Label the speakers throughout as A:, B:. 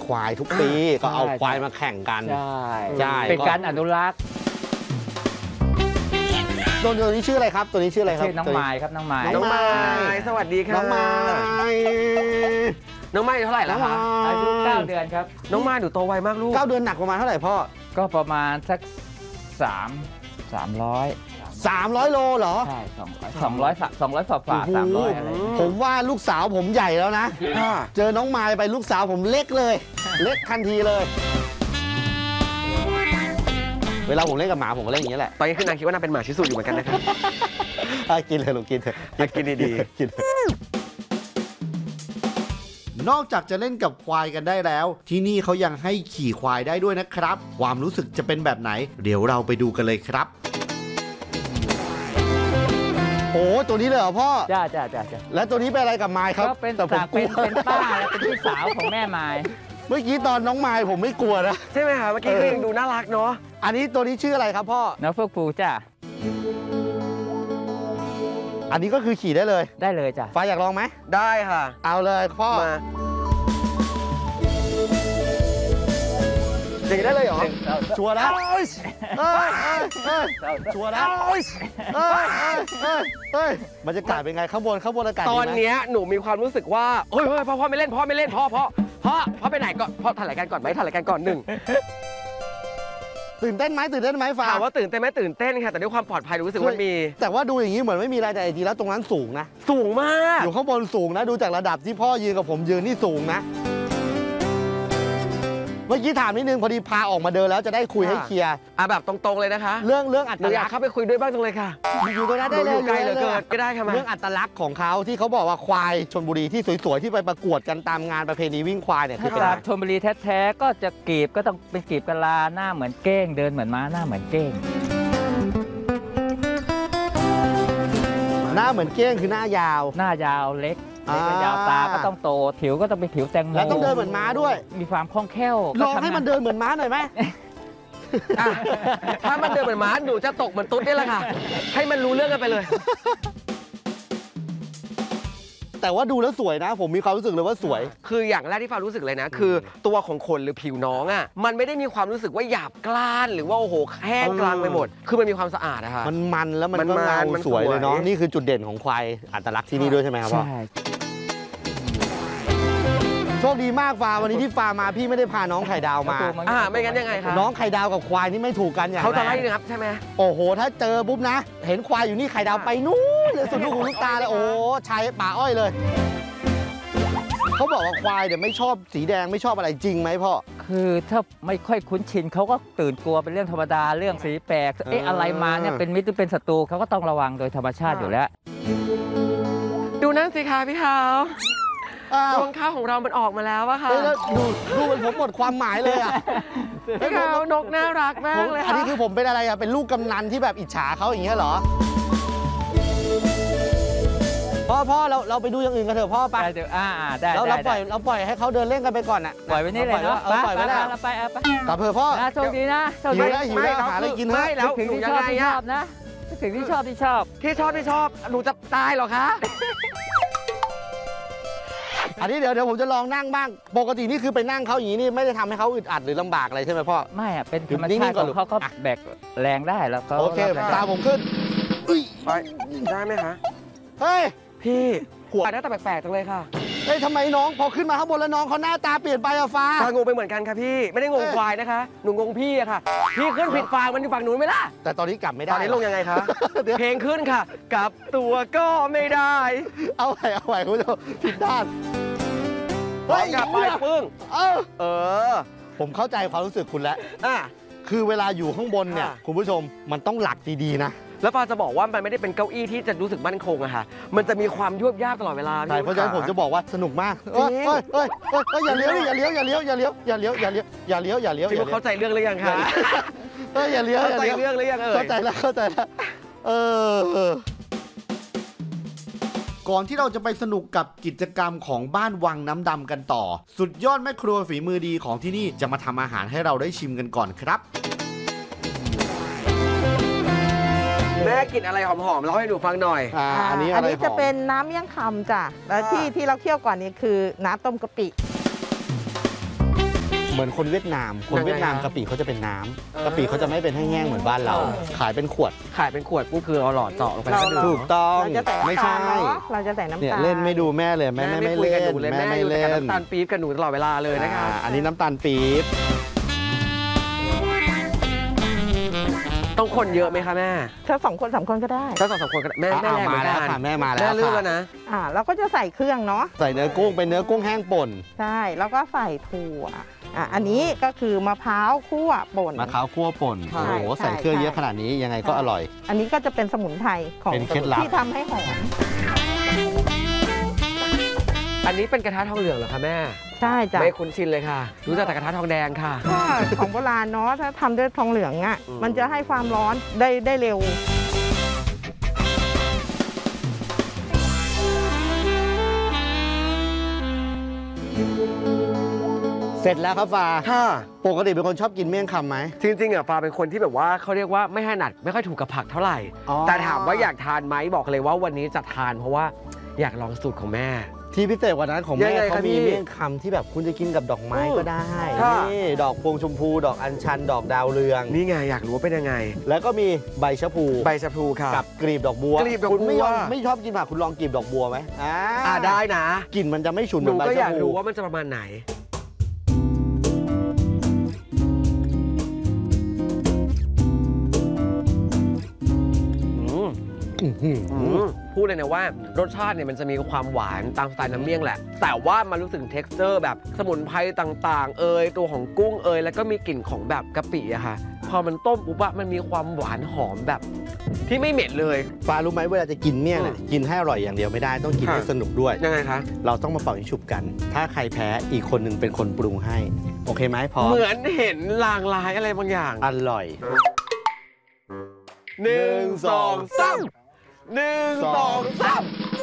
A: ควายทุกปีก็เอาควายมาแข่งกัน
B: ใช่เป็นการอนุรักษ์
A: ตัวนี้ชื่ออะไรครับตัวนี้ชื่ออะไรครับ
B: ชื่อน้องไม้ครับน้องไม้
C: สวัสดีค่ะ
A: น้องไม้
C: เท่าไหร่แล้วคะ
B: อายุ9 เดือนครับ
C: น้องไม้หนูโตไวมากลูก
A: 9 เดือนหนักประมาณเท่าไหร่พ่อ
B: ก็ประมาณสัก300
A: โลเหรอ
B: ใช่200ฝ่า300อะไร
A: ผมว่าลูกสาวผมใหญ่แล้วนะเจอน้องไม้ไปลูกสาวผมเล็กเลยเล็กทันทีเลยเวลาผมเล่นกับหมาผมก็เล่นอย่างนี้แหละ
C: ตอนนี้คือนางคิดว่านางเป็นหมาชิสุอยู่เหมือนกันนะครับ
A: กินเลยลูกกินเถอะ
C: กินดี
A: ๆกินนอกจากจะเล่นกับควายกันได้แล้วที่นี่เขายังให้ขี่ควายได้ด้วยนะครับความรู้สึกจะเป็นแบบไหนเดี๋ยวเราไปดูกันเลยครับโอ้ตัวนี้เลยเหรอพ่อ
B: จ้า
A: แล้วตัวนี้เป็นอะไรกับไม้ครับ
B: ก็เป็นเป็นป้าและเป็นพี่สาวของแม่ไม้
A: เมื่อกี้ตอนน้องไม้ผมไม่กลัวนะ
C: ใช่ไหมคะเมื่อกี้ก็ยังดูน่ารักเนาะ
A: อันนี้ตัวนี้ชื่ออะไรครับพ่อ
B: น้องเฟื่องฟูจ้า
A: อันนี้ก็คือขี่ได้เลย
B: จ้ะ
A: ฟ้าอยากลองไหม
C: ได้ค่ะ
A: เอาเลยพ่อมา
C: ขี่ได้เลยเหรอ
A: ชัวร์แล้วชัวร์แล้วบรรยากาศเป็นไงข้างบนอากาศ
C: ตอนนี้หนูมีความรู้สึกว่าเฮ้ยพ่อไม่เล่นพ่อไปไหนก่อนพ่อถ่ายรายการก่อนไหมถ่ายรายการก่อน
A: ตื่นเต้นไหมฟ้า
C: ถามว่าตื่นเต้นไหมตื่นเต้นค่ะแต่ด้วยความปลอดภัยรู้สึกว่ามี
A: แต่ว่าดูอย่างนี้เหมือนไม่มีอะไรแต่จริงแล้วตรงนั้นสูงนะ
C: สูงมาก
A: อยู่ข้างบนสูงนะดูจากระดับที่พ่อยืนกับผมยืนนี่สูงนะเมื่อกี้ถามนิดนึงพอดีพาออกมาเดินแล้วจะได้คุยให้เคลียร์
C: แบบตรงๆเลยนะคะ
A: เรื่องอัตลักษณ์
C: อยากเข้าไปคุยด้วยบ้างจังเลยค่ะ
A: อยู่ตรงนั้นได้เลย
C: ไกลเหลือเกินก็ได้ค่ะ
A: เรื่องอัตลักษณ์ของเขาที่เขาบอกว่าควายชลบุรีที่สวยๆที่ไปประกวดกันตามงานประเพณีวิ่งควายเนี่ย
B: ถ้าชลบุรีแท้ๆก็จะกีบก็ต้องเป็นกีบกะลาหน้าเหมือนเก้งเดินเหมือนม้าหน้าเหมือนเก้ง
A: หน้าเหมือนเก้งคือหน้ายาว
B: เล็กยาวตาก็ต้องโตผิวก็ต้องเป็นผิวแตงโม
A: แล้วต้องเดินเหมือนม้าด้วย
B: มีความคล่องแคล่ว
A: ลองให้มันเดินเหมือนม้าหน่อยไหม
C: ถ้ามันเดินเหมือนม้าหนูจะตกเหมือนตุ๊ดนี่แหละค่ะให้มันรู้เรื่องกันไปเลย
A: แต่ว่าดูแล้วสวยนะผมมีความรู้สึกเลยว่าสวย
C: คืออย่างแรกที่ฟ้ารู้สึกเลยนะคือตัวของขนหรือผิวน้องอ่ะมันไม่ได้มีความรู้สึกว่าหยาบกร้านหรือว่าโอ้โหแห้งกลางไปหมดคือมันมีความสะอาดนะคะ
A: มันแล้วมันก็เงาสวยเลยเนาะนี่คือจุดเด่นของควายอัตลักษณ์ที่นี่ด้วยใช่ไหมครับพ่อโชคดีมากฟ้าวันนี้ที่ฟ้ามาพี่ไม่ได้พาน้องไข่ดาวมา
C: ไม่งั้นยังไงคะ
A: น้องไข่ดาวกับควายนี่ไม่ถูกกันอย่าง
C: เขาจะไล่นะครับใช่ไหม
A: โอ้โหถ้าเจอปุ๊บนะเห็นควายอยู่นี่ไข่ดาวไปนู้นเลยสุดลูกหูลูกตาเลยโอ้ชายป่าอ้อยเลยเขาบอกว่าควายเดี๋ยวไม่ชอบสีแดงไม่ชอบอะไรจริงไหมพ่อ
B: คือถ้าไม่ค่อยคุ้นชินเขาก็ตื่นกลัวเป็นเรื่องธรรมดาเรื่องสีแปลกอะไรมาเนี่ยเป็นมิตรหรือเป็นศัตรูเขาก็ต้องระวังโดยธรรมชาติอยู่แล้ว
C: ดูนั่นสิคะพี่ขาวรวงข้าวของเรามันออกมาแล้วอะค่ะ
A: ดูเหมือนผมหมดความหมายเลยอะ
C: พี่ขาวนกน่ารักมากเลย
A: อันนี้คือผมเป็นอะไรอะเป็นลูกกำนันที่แบบอิจฉาเขาอย่างเงี้ยเหรอพ่อเราไปดูอย่างอื่นกันเถอะพ่อไป
B: ได้
A: เราปล่อยให้เขาเดินเล่นกันไปก่อนอะ
B: ปล่อยไว้นี่เลยเนาะ
A: ปล่อยไว้แล้ว
B: ไป
A: กลับเถอะพ่อ
B: โชคดีนะ
A: หิวแล้วหาอะไรกินเถอะ
B: แล้วถึงที่ชอบนะถึงที่ชอบ
C: หนูจะตายหรอคะ
A: อันนี้เดี๋ยวผมจะลองนั่งบ้างปกตินี่คือไปนั่งเขาอย่างนี้นี่ไม่ได้ทำให้เขาอึดอัดหรือลำบากอะไรใช่ไหมพ่อ
B: ไม่อะเป็นธรรมชาติของเขาแบกแรงได้แล้วเขา
A: โอเคตาผมขึ้น
C: ไปได้ไหมคะ
A: เฮ้ย
C: พี่หัวหน้าตาแปลกๆจังเลยค่ะ
A: เฮ้ยทำไมน้องพอขึ้นมาข้างบนแล้วน้องเขาหน้าตาเปลี่ยนไปอะฟ้
C: างงไปเหมือนกันค่ะพี่ไม่ได้งงควายนะคะหนูงงพี่อะค่ะพี่ขึ้นผิดฟางมันอยู่ฝั่งหนูไม่ล่ะ
A: แต่ตอนนี้กลับไม่ได้
C: ตอนนี้ลงยังไงคะเพลงขึ้นค่ะกลับตัวก็ไม่ได้
A: เอาไหวคุณผู้ชมผิดด้าน
C: กลับไปปึ้ง
A: ผมเข้าใจความรู้สึกคุณแล้วคือเวลาอยู่ข้างบนเนี่ยคุณผู้ชมมันต้องหลักดีๆนะ
C: แล้วฟ้าจะบอกว่ามันไม่ได้เป็นเก้าอี้ที่จะรู้สึกมั่นคงอะค่ะมันจะมีความยวบยาบตลอดเวลา
A: ใช่เพราะฉะนั้นผมจะบอกว่าสนุกมากอย่าเลี้ยวพี่
C: เข้าใจเรื่องหรือยังคะ
A: อย่าเลี้ยว
C: เข้าใจเรื่องหรือยัง
A: เข้าใจแล้วก่อนที่เราจะไปสนุกกับกิจกรรมของบ้านวังน้ำดำกันต่อสุดยอดแม่ครัวฝีมือดีของที่นี่จะมาทำอาหารให้เราได้ชิมกันก่อนครับ
C: แม่กินอะไรหอมๆเล่าให้หนูฟังหน่อย
D: อันนี้จะเป็นน้ำเมี่ยงคำจ้ะแล้วที่เราเคี่ยวก่อนนี้คือน้ำต้มกะปิ
A: เหมือนคนเวียดนาม คนเวียดนามกะปิเขาจะเป็นน้ำกะปิเขาจะไม่เป็นแห้งๆเหมือนบ้านเรา ขายเป็นขวด
C: ขายเป็นขวดปุ๊บคือเอาหลอดเจาะลงไปแล้วก็ดื่ม
A: ถูกต้อง
D: เราจะใส่
A: ไม่
D: น้ำ
A: ใช่
D: ตาลเนาะเราจะใส่น้ำ
A: เนี่ย
D: ตาล
A: เล่นไม่ดูแม่เลยแม่ไม่
C: คุย
A: เล่
C: กับ
A: น
C: หนูเลย
A: แม่
C: แม่
A: ไม่
C: อยู่แต่
A: เล่
C: กับ
A: น
C: น้ำตาลปี๊บกับหนูตลอดเวลาเลยนะคะ
A: อันนี้น้ำตาลปี๊บ
C: ต้องคนเยอะไหมคะแม่
D: ถ้า2 คน 3 คนก็ได้
C: ถ้าสองสามคนก็แม่แรงเหมื
A: มา
C: อน
A: แล้ว
C: กัน
A: ค่ะแม่มาแล้ว
C: แม่เลือก
A: ค่ะ
C: แล้วนะ
D: เราก็จะใส่เครื่องเนาะ
A: ใส่เนื้อกุ้งเป็นเนื้อกุ้งแห้งป่น
D: ใช่แล้วก็ใส่ถั่วอันนี้ก็คือมะพร้าวคั่วป่น
A: มะพร้าวคั่วป่น
C: ใช่
A: โอ้โหใส่เครื่องเยอะขนาดนี้ยังไงก็อร่อย
D: อันนี้ก็จะเป็นสมุนไพรของ
A: เป็นเคล็ดลับ
D: ที่ทำให้หอม
C: อันนี้เป็นกระทะทองเหลืองเหรอคะแม่
D: ใช่จ้ะ
C: ไม่คุ้นชินเลยค่ะ รู้จักแต่กระทะทองแดงค่ะ
D: ก็ของโบราณเนาะถ้าทำด้วยทองเหลืองอ่ะ
C: อืม
D: มันจะให้ความร้อนได้เร็ว
A: เสร็จแล้วครับฟ้า
C: ค่ะ
A: ปกติเป็นคนชอบกินเมี่ยงคำไหม
C: จริงๆอ่ะฟ้าเป็นคนที่แบบว่าเขาเรียกว่าไม่ถนัดไม่ค่อยถูกกับผักเท่าไหร่
A: อ๋อ
C: แต่ถามว่าอยากทานไหมบอกเลยว่าวันนี้จะทานเพราะว่าอยากลองสูตรของแม่
A: ที่พิเศษกว่านั้นของ
C: ยั
A: แม่
C: งไง
A: เขา
C: ครับ
A: มี
C: พี่
A: เมี่ยงคำที่แบบคุณจะกินกับดอกไม้ก็ได้
C: ค่ะ
A: นี่ดอกพวงชมพู ดอกอัญชัน ดอกดาวเรือง
C: นี่ไงอยากรู้ว่าเป็นยังไง
A: แล้วก็มีใบชะพู
C: ใบชะพลูค่ะ
A: กับกลีบดอกบัว
C: กลีบดอกบัว
A: คุณไม่ชอบกินผักคุณลองกลีบดอกบัวไหม
C: ได้นะ
A: กลิ่นมันจะไม่ฉุนเห
C: ห
A: มื
C: นู
A: อนใบ
C: ก็อยา
A: ชะ
C: ก
A: พู
C: รู้ว่ามันจะประมาณไหน พูดเลยนะว่ารสชาติเนี่ยมันจะมีความหวานตามสไตล์น้ำเมี่ยงแหละ แต่ว่ามันรู้สึก texture แบบสมุนไพรต่างๆ ตัวของกุ้งแล้วก็มีกลิ่นของแบบกะปิอะค่ะ พอมันต้มปุ๊บอะมันมีความหวานหอมแบบที่ไม่เหม็นเลย
A: ฟ้ารู้ไหมเวลาจะกินเมี่ยงเนี่ยกินให้อร่อยอย่างเดียวไม่ได้ต้องกินให้
C: ค่ะ
A: สนุกด้วย
C: ยังไงคะ
A: เราต้องมาเป่ายิงฉุบกัน ถ้าใครแพ้อีกคนหนึ่งเป็นคนปรุงให้ โอเคไหมพร้อม
C: เหมือนเห็นลางลายอะไรบางอย่าง
A: อร่อย
C: 1 2 3 1 2 3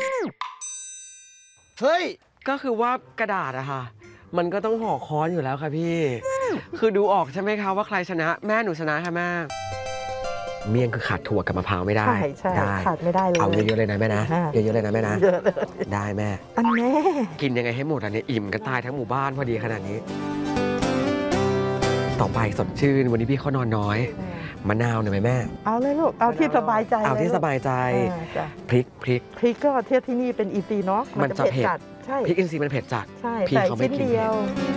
A: เฮ้ย
C: ก็คือว่ากระดาษอะค่ะ มันก็ต้องห่อค้อนอยู่แล้วค่ะพี่ คือดูออกใช่ไหมคะว่าใครชนะแม่หนูชนะค่ะแม่เมี่ยงคือขาดถั่วกับมะพร้าวไม่ได้
D: ใช่
C: ได้
D: ขาดไม่ได้เลย
C: เอาเยอะๆเลยนะแม่นะ
D: อ่า
C: เยอะๆเลยนะแม่นะ
D: เยอะเลย
C: ได้แม่
D: อันแน่
C: กินยังไงให้หมดอันนี้อิ่มกันตายทั้งหมู่บ้านพอดีขนาดนี้ ต่อไปสดชื่นวันนี้พี่เขานอนน้อย มะนาวหน่อยไหมแม่
D: เอาเลยลูกเอาที่สบายใจ
C: เอาที่
D: ล
C: สบายใจ
D: จ้ะ
C: พริก
D: พริกก็เทียบที่นี่เป็นอีซีเนาะ
C: มันจะเผ็ด
D: จัดใช่
C: พริกอินทรีย์มันเผ็ดจัด
D: ใช่
C: พี่
D: ใส่
C: เขาไม่
D: ชิ้น
C: กิน
D: เดียว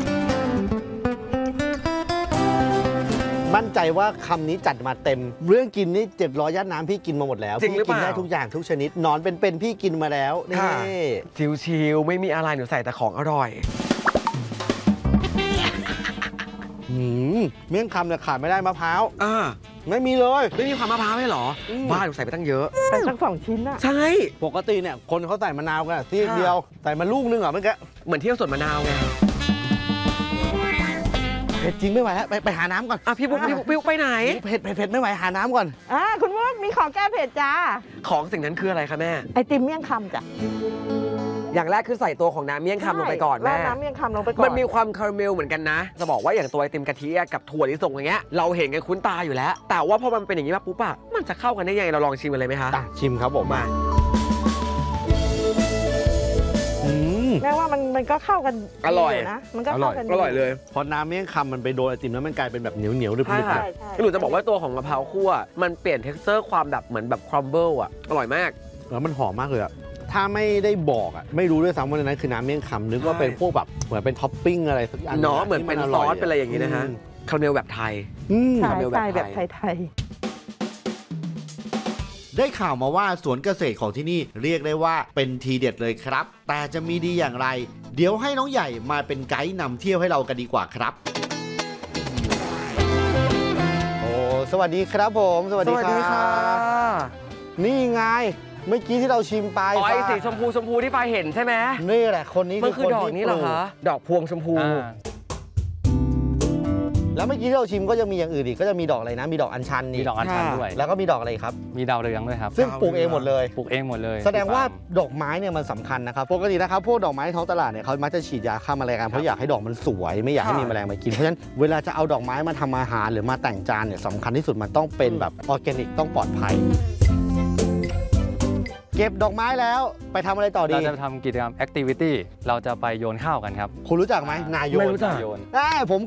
A: มั่นใจว่าคำนี้จัดมาเต็ม เรื่องกินนี่700ย่านน้ำพี่กินมาหมดแล้ว
C: จริงหรือ
A: พี่
C: เปล่า
A: กินได้ทุกอย่างทุกชนิดนอนเป็นพี่กินมาแล้วนี่
C: ค่ะ ชิวๆไม่มีอะไรหนูใส่แต่ของอร่อย
A: เมี่ยงคำเนี่ยขาดไม่ได้มะพร้าว ไม่มีเลย
C: ไม่มีความมะพร้าวให้เหรอ บ้าหนูใส่ไปตั้งเยอะ
D: ใส่ทั้ง2 ชิ้นอะ
C: ใช่
A: ปกติเนี่ยคนเขาใส่มะนาวกันซีกเดียวใส่มาลูกนึงเหรอเมื่อกี้
C: เหมือนเที่ยวสวนมะนาวไง
A: เผ็ดจริงไม่ไหวแล้วไปหาน้ำก่อน
C: พี่บุ๊กไปไหน
A: เผ็ดไม่ไหวหาน้ำก่อน
D: คุณมุกมีของแก้เผ็ดจ้า
C: ของสิ่งนั้นคืออะไรคะแม่
D: ไอติมเมี่ยงคำจ้ะ
C: อย่างแรกคือใส่ตัวของน้ำเมี่ยงคำลงไปก่อน
D: รา
C: แม่
D: ดน้ำเมี่ยงคำลงไปก่อน
C: มันมีความคาราเมลเหมือนกันนะ จะบอกว่าอย่างตัวไอติมกะทิกับถั่วลิสงอย่างเงี้ย เราเห็นกันคุ้นตาอยู่แล้ว แต่ว่าพอมันเป็นอย่างนี้มาปุ๊บอะมันจะเข้ากันได้ยังไงเราลองชิมกันเลยไหมคะ
A: ชิมครับผม
C: มา
D: แม่ว่ามันก็เข้ากัน
C: อร่อย
D: ดีนะมันก็เข้ากันดี
C: อร่อยเลย
A: พอน้ำเมี่ยงคำมันไปโดนไอติมแล้วมันกลายเป็นแบบเหนียวๆดึบ
C: ใช่
A: ๆ
C: ค่ะ
A: อะ
D: ใช่
C: หนูจะบอกว่าตัวของมะพร้าวคั่วมันเปลี่ยนเท็กซ์เจอร์ความแบบเหมือนแบบครัมเบิลอะอร่อยมาก
A: แล้วมันหอมมากเลยอะถ้าไม่ได้บอกอะไม่รู้ด้วยซ้ำว่าในนั้นคือน้ำเมี่ยงคำนึกว่าเป็นพวกแบบเหมือนเป็นท็อปปิ้งอะไรสักอัน
C: เนาะเหมือนเป็นซอสเป็นอะไรอย่างนี้นะฮะคาราเมลแบบไทย
D: ใช่
C: คาราเมลแบบ
D: ใช่
C: ไทย
D: แบบไทย
E: ได้ข่าวมาว่าสวนเกษตรของที่นี่เรียกได้ว่าเป็นทีเด็ดเลยครับ แต่จะมีดีอย่างไร เดี๋ยวให้น้องใหญ่มาเป็นไกด์นำเที่ยวให้เรากันดีกว่าครับ
A: โอ้สวัสดีครับผมสวัสดีค่ะนี่ไงเมื่อกี้ที่เราชิมไป
C: อ๋อไอ้
A: ฟ้า
C: สีชมพูที่ฟ้าเห็นใช่ไหม
A: นี่แหละคนนี้
C: มันคือ
A: คน
C: ดอก
A: ที่
C: นี้เหรอ
A: ปลู
C: คะ ดอกพวงชมพู
A: แล้วเมื่อกี้ที่เราชิมก็จะมีอย่างอื่นอีกก็จะมีดอกอะไรนะ มีดอกอัญชัน
B: มี
A: นี่
B: ดอกอัญชันด้วย
A: แล้วก็มีดอกอะไรครับ
B: มีดาวเรืองด้วยครับ
A: ซึ่งปลูกเองหมดเลย
B: ปลูกเองหมดเลย
A: แสดงว่า
B: ที่ฟร์ม
A: ดอกไม้เนี่ยมันสำคัญนะครับปกตินะครับพวกดอกไม้ท้องตลาดเนี่ยเขามักจะฉีดยาฆ่าแมลงกันเพราะอยากให้ดอกมันสวยไม่อยากให้มีแมลงมากินเพราะฉะนั้นเวลาจะเอาดอกไม้มาทำอาหารหรือมาแต่งจานเนี่ยสำคัญที่สุดมันต้องเป็นแบบออร์แกนิกต้องปลอดภัย เก็บดอกไม้แล้วไปทำอะไรต่อดี
B: เราจะทำกิจกรรม activity เราจะไปโยนข้าวกันครับ
A: คุณรู้จักไหมนายโยน
C: ไม่รู้จัก
B: โยน
A: ผม